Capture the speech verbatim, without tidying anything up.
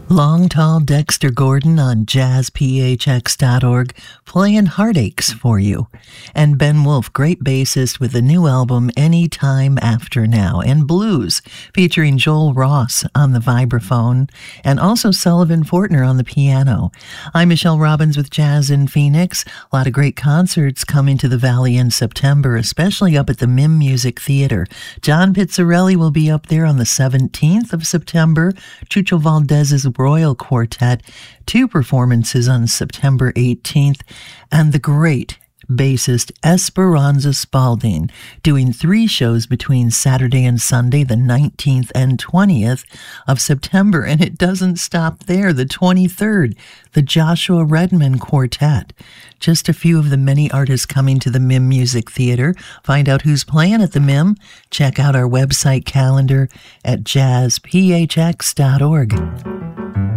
Long Tall Dexter Gordon on jazz p h x dot org playing Heartaches for you. And Ben Wolf, great bassist with the new album Anytime After Now, and blues featuring Joel Ross on the vibraphone and also Sullivan Fortner on the piano. I'm Michelle Robbins with Jazz in Phoenix. A lot of great concerts coming to the Valley in September, especially up at the M I M Music Theater. John Pizzarelli will be up there on the seventeenth of September. Chucho Valdez's Royal Quartet, two performances on September eighteenth, and the great bassist Esperanza Spalding doing three shows between Saturday and Sunday, the nineteenth and twentieth of September. And it doesn't stop there. The twenty-third, the Joshua Redman Quartet. Just a few of the many artists coming to the M I M Music Theater. Find out who's playing at the M I M. Check out our website calendar at jazz p h x dot org.